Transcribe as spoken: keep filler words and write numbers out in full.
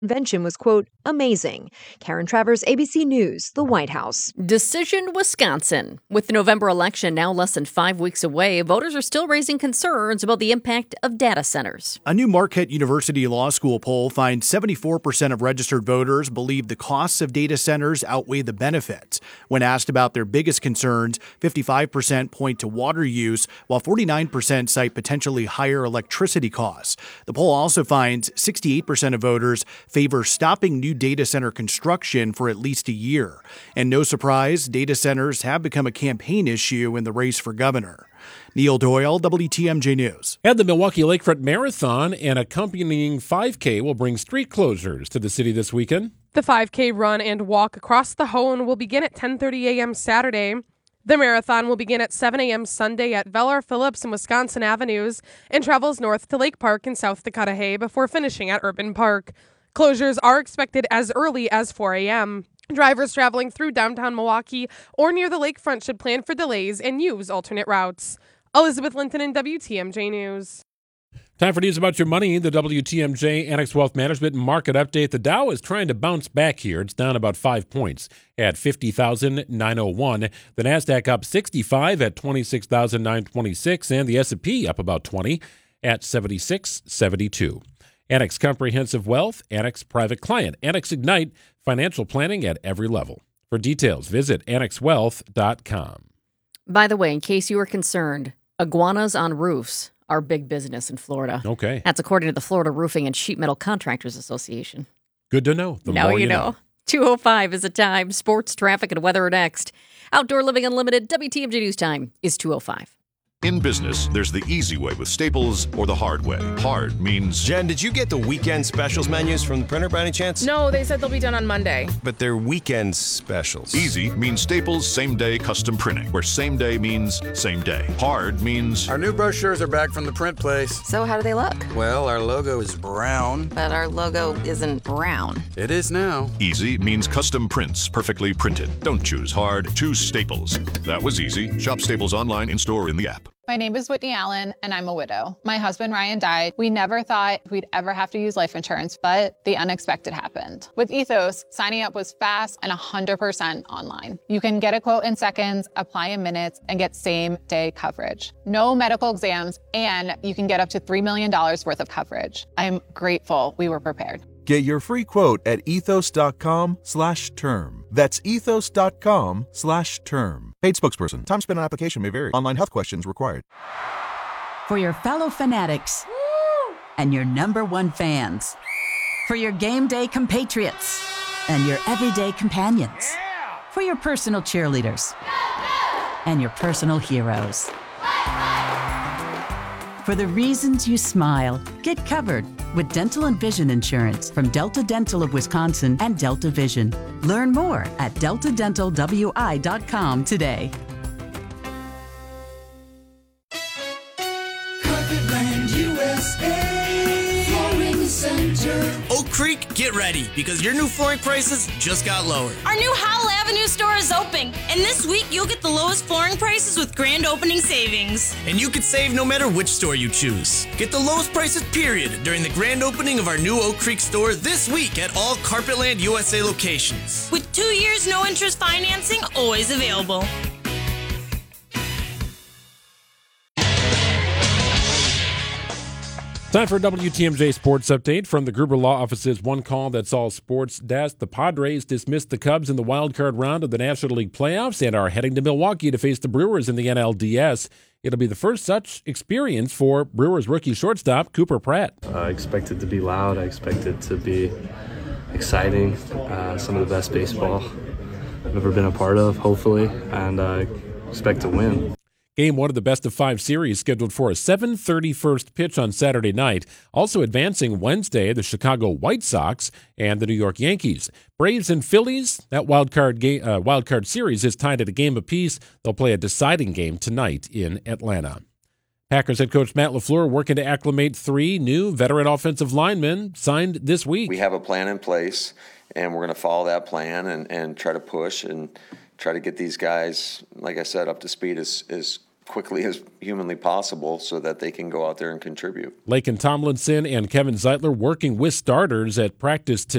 convention was, quote, amazing. Karen Travers, A B C News, the White House. Decision, Wisconsin. With the November election now less than five weeks away, voters are still raising concerns about the impact of data centers. A new Marquette University Law School poll finds seventy-four percent of registered voters believe the costs of data centers outweigh the benefits. When asked about their biggest concerns, fifty-five percent point to water use, while forty-nine percent cite potentially higher electricity costs. The poll also finds sixty-eight percent of voters favor stopping new data center construction for at least a year. And no surprise, data centers have become a campaign issue in the race for governor. Neil Doyle, W T M J News. And the Milwaukee Lakefront Marathon and accompanying five K will bring street closures to the city this weekend. The five K run and walk across the Hone will begin at ten thirty a.m. Saturday. The marathon will begin at seven a.m. Sunday at Velar Phillips and Wisconsin Avenues and travels north to Lake Park in South Dakota Hay before finishing at Urban Park. Closures are expected as early as four a.m. Drivers traveling through downtown Milwaukee or near the lakefront should plan for delays and use alternate routes. Elizabeth Linton in W T M J News. Time for news about your money. The W T M J Annex Wealth Management Market Update. The Dow is trying to bounce back here. It's down about five points at fifty thousand nine hundred one. The NASDAQ up sixty-five at twenty-six thousand nine hundred twenty-six, and the S and P up about twenty at seventy-six seventy-two. Annex Comprehensive Wealth, Annex Private Client, Annex Ignite, financial planning at every level. For details, visit annex wealth dot com. By the way, in case you were concerned, iguanas on roofs are big business in Florida. Okay. That's according to the Florida Roofing and Sheet Metal Contractors Association. Good to know. The now more you you know. know. two oh five is the time. Sports, traffic, and weather are next. Outdoor Living Unlimited, W T M J News Time is two oh five. In business, there's the easy way with Staples or the hard way. Hard means... Jen, did you get the weekend specials menus from the printer by any chance? No, they said they'll be done on Monday. But they're weekend specials. Easy means Staples same-day custom printing, where same day means same day. Hard means... Our new brochures are back from the print place. So how do they look? Well, our logo is brown. But our logo isn't brown. It is now. Easy means custom prints, perfectly printed. Don't choose hard, choose Staples. That was easy. Shop Staples online, in-store, in the app. My name is Whitney Allen, and I'm a widow. My husband, Ryan, died. We never thought we'd ever have to use life insurance, but the unexpected happened. With Ethos, signing up was fast and one hundred percent online. You can get a quote in seconds, apply in minutes, and get same-day coverage. No medical exams, and you can get up to three million dollars worth of coverage. I'm grateful we were prepared. Get your free quote at ethos.com slash term. That's ethos.com slash term. Paid spokesperson. Time spent on application may vary. Online health questions required. For your fellow fanatics Woo! And your number one fans. For your game day compatriots and your everyday companions. Yeah! For your personal cheerleaders and your personal heroes. For the reasons you smile, get covered with dental and vision insurance from Delta Dental of Wisconsin and Delta Vision. Learn more at delta dental w i dot com today. Carpetland U S A Flooring Center. Oak Creek, get ready because your new flooring prices just got lowered. Our new Howell Avenue store is open, and this week you'll get the lowest flooring prices with grand opening savings. And you could save no matter which store you choose. Get the lowest prices, period, during the grand opening of our new Oak Creek store this week at all Carpetland U S A locations. With two years no interest financing always available. Time for a W T M J Sports Update from the Gruber Law Office's One Call That's All Sports desk. The Padres dismissed the Cubs in the wild card round of the National League playoffs and are heading to Milwaukee to face the Brewers in the N L D S. It'll be the first such experience for Brewers rookie shortstop Cooper Pratt. I expect it to be loud. I expect it to be exciting. Uh, some of the best baseball I've ever been a part of, hopefully, and I uh, expect to win. Game one of the best of five series scheduled for a seven thirty first pitch on Saturday night. Also advancing Wednesday, the Chicago White Sox and the New York Yankees. Braves and Phillies, that wild card, game, uh, wild card series is tied at a game apiece. They'll play a deciding game tonight in Atlanta. Packers head coach Matt LaFleur working to acclimate three new veteran offensive linemen signed this week. We have a plan in place, and we're going to follow that plan and, and try to push and try to get these guys, like I said, up to speed as, as quickly as humanly possible so that they can go out there and contribute. Laken Tomlinson and Kevin Zeitler working with starters at practice today.